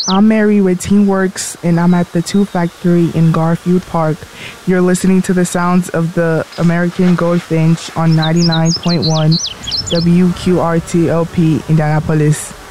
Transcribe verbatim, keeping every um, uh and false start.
I'm Mary with Teamworks, and I'm at the Two Factory in Garfield Park. You're listening to the sounds of the American Goldfinch on ninety-nine point one W Q R T L P Indianapolis.